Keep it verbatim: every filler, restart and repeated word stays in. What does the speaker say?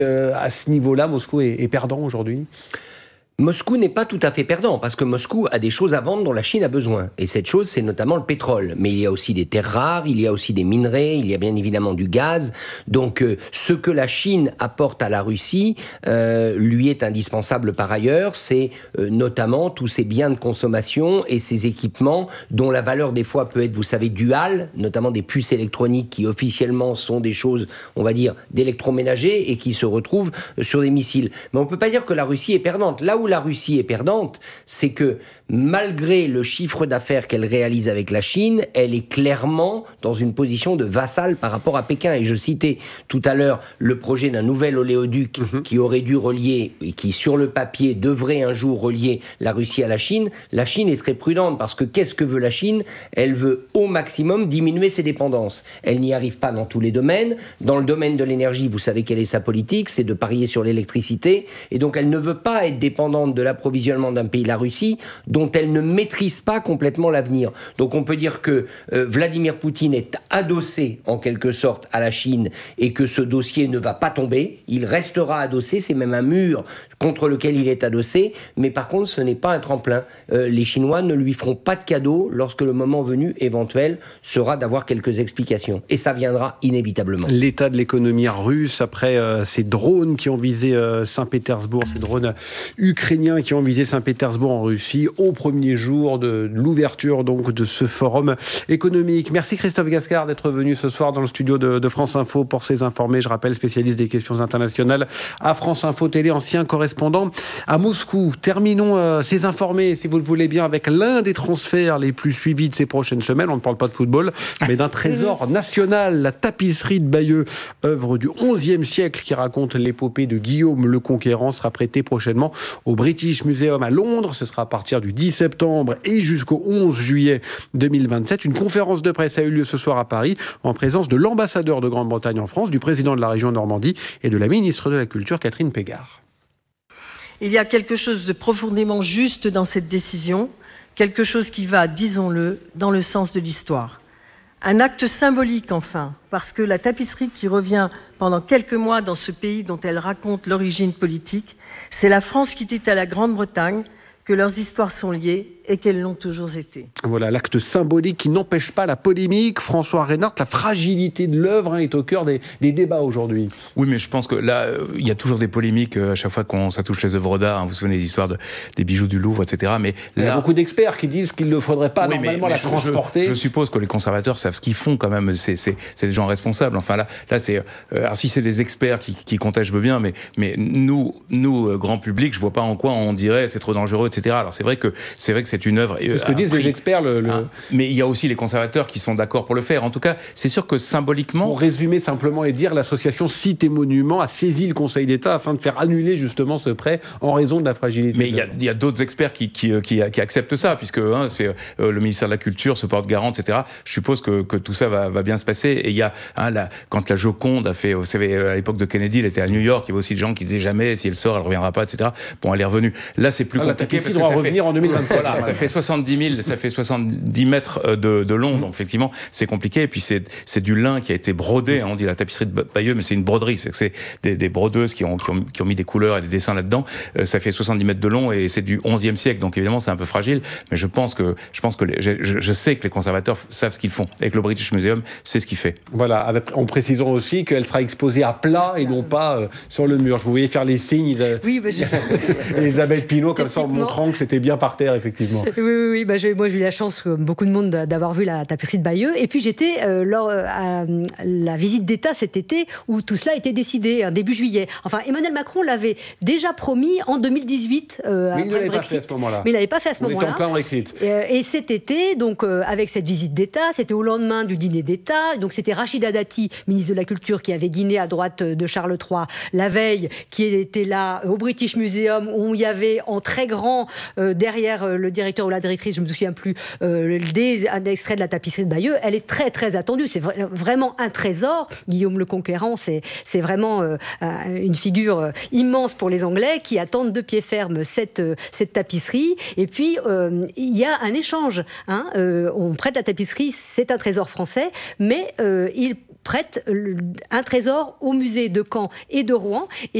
euh, à ce niveau-là, Moscou est, est perdant aujourd'hui ? Moscou n'est pas tout à fait perdant, parce que Moscou a des choses à vendre dont la Chine a besoin. Et cette chose, c'est notamment le pétrole. Mais il y a aussi des terres rares, il y a aussi des minerais, il y a bien évidemment du gaz. Donc, euh, ce que la Chine apporte à la Russie, euh, lui est indispensable par ailleurs. C'est euh, notamment tous ces biens de consommation et ces équipements dont la valeur des fois peut être, vous savez, duale, notamment des puces électroniques qui officiellement sont des choses, on va dire, d'électroménager et qui se retrouvent sur des missiles. Mais on ne peut pas dire que la Russie est perdante. Là où la Russie est perdante, c'est que malgré le chiffre d'affaires qu'elle réalise avec la Chine, elle est clairement dans une position de vassal par rapport à Pékin. Et je citais tout à l'heure le projet d'un nouvel oléoduc mmh. qui aurait dû relier, et qui sur le papier devrait un jour relier la Russie à la Chine. La Chine est très prudente parce que qu'est-ce que veut la Chine ? Elle veut au maximum diminuer ses dépendances. Elle n'y arrive pas dans tous les domaines. Dans le domaine de l'énergie, vous savez quelle est sa politique, c'est de parier sur l'électricité. Et donc elle ne veut pas être dépendante de l'approvisionnement d'un pays, la Russie, dont elle ne maîtrise pas complètement l'avenir. Donc on peut dire que euh, Vladimir Poutine est adossé en quelque sorte à la Chine et que ce dossier ne va pas tomber. Il restera adossé, c'est même un mur contre lequel il est adossé, mais par contre ce n'est pas un tremplin. Euh, les Chinois ne lui feront pas de cadeau lorsque le moment venu éventuel sera d'avoir quelques explications. Et ça viendra inévitablement. L'état de l'économie russe après euh, ces drones qui ont visé euh, Saint-Pétersbourg, ces drones ukrainiens qui ont visé Saint-Pétersbourg en Russie au premier jour de l'ouverture donc de ce forum économique. Merci Christophe Gascard d'être venu ce soir dans le studio de, de France Info pour ces informés. Je rappelle, spécialiste des questions internationales à France Info Télé, ancien correspondant à Moscou. Terminons euh, ces informés, si vous le voulez bien, avec l'un des transferts les plus suivis de ces prochaines semaines. On ne parle pas de football, mais d'un trésor national, la tapisserie de Bayeux, œuvre du onzième siècle qui raconte l'épopée de Guillaume le Conquérant, sera prêtée prochainement au British Museum à Londres. Ce sera à partir du dix septembre et jusqu'au onze juillet deux mille vingt-sept. Une conférence de presse a eu lieu ce soir à Paris en présence de l'ambassadeur de Grande-Bretagne en France, du président de la région Normandie et de la ministre de la Culture Catherine Pégard. Il y a quelque chose de profondément juste dans cette décision, quelque chose qui va, disons-le, dans le sens de l'histoire. Un acte symbolique enfin, parce que la tapisserie qui revient pendant quelques mois dans ce pays dont elle raconte l'origine politique, c'est la France qui dit à la Grande-Bretagne que leurs histoires sont liées et qu'elles l'ont toujours été. Voilà, l'acte symbolique qui n'empêche pas la polémique. François Reynard, la fragilité de l'œuvre hein, est au cœur des, des débats aujourd'hui. Oui, mais je pense que là, il y a toujours des polémiques à chaque fois qu'on ça touche les œuvres d'art. Hein, vous vous souvenez des histoires de, des bijoux du Louvre, et cetera. Mais il y là, a beaucoup d'experts qui disent qu'il ne faudrait pas oui, normalement mais, mais la je, transporter. Je, je suppose que les conservateurs savent ce qu'ils font quand même. C'est, c'est, c'est des gens responsables. Enfin là, là c'est. Euh, alors si c'est des experts qui, qui comptaient, je veux bien, mais, mais nous, nous, euh, grand public, je vois pas en quoi on dirait c'est trop dangereux, et cetera. Alors c'est vrai que c'est vrai que c'est une œuvre. C'est ce que disent les experts. Le, le... Ah, mais il y a aussi les conservateurs qui sont d'accord pour le faire. En tout cas, c'est sûr que symboliquement... Pour résumer simplement et dire, l'association Sites et Monuments a saisi le Conseil d'État afin de faire annuler justement ce prêt en raison de la fragilité. Mais il y a, y a d'autres experts qui, qui, qui, qui acceptent ça, puisque hein, c'est euh, le ministère de la Culture se porte garant, et cetera. Je suppose que, que tout ça va, va bien se passer. Et il y a, hein, la, quand la Joconde a fait, vous savez, à l'époque de Kennedy, elle était à New York, il y avait aussi des gens qui disaient jamais si elle sort, elle reviendra pas, et cetera. Bon, elle est revenue. Là, c'est plus ah, compliqué. La tapisserie doit revenir fait, en deux mille vingt-sept. Voilà, ça fait soixante-dix mille, ça fait soixante-dix mètres de, de long, donc effectivement, c'est compliqué. Et puis c'est, c'est du lin qui a été brodé. Hein, on dit la tapisserie de Bayeux, mais c'est une broderie. C'est que c'est des, des brodeuses qui ont, qui ont, qui ont mis des couleurs et des dessins là-dedans. Euh, ça fait soixante-dix mètres de long et c'est du onzième siècle. Donc évidemment, c'est un peu fragile. Mais je pense que, je pense que les, je, je sais que les conservateurs savent ce qu'ils font. Et que le British Museum, c'est ce qu'il fait. Voilà, avec, en précisant aussi qu'elle sera exposée à plat et non pas euh, sur le mur. Je vous voyais faire les signes. Euh, oui, bah, je... Elisabeth Pinault, comme ça, en montrant que c'était bien par terre, effectivement. Oui, oui, oui. Bah, j'ai, moi, j'ai eu la chance, comme beaucoup de monde, d'avoir vu la tapisserie de Bayeux. Et puis, j'étais euh, lors à la visite d'État cet été où tout cela a été décidé, hein, début juillet. Enfin, Emmanuel Macron l'avait déjà promis en deux mille dix-huit, euh, mais après il ne l'avait le Brexit. pas fait à ce moment-là. Mais il l'avait pas fait à ce On moment-là. était en plein Brexit. Et, euh, et cet été, donc, euh, avec cette visite d'État, c'était au lendemain du dîner d'État. Donc, c'était Rachida Dati, ministre de la Culture, qui avait dîné à droite de Charles trois la veille, qui était là au British Museum, où il y avait en très grand, euh, derrière euh, le directeur ou la directrice, je ne me souviens plus, euh, des, un extrait de la tapisserie de Bayeux. Elle est très, très attendue. C'est vra- vraiment un trésor. Guillaume le Conquérant, c'est, c'est vraiment euh, une figure euh, immense pour les Anglais qui attendent de pied ferme cette, euh, cette tapisserie. Et puis, euh, il y a un échange. Hein, euh, on prête la tapisserie, c'est un trésor français, mais euh, il prête un trésor au musée de Caen et de Rouen. Et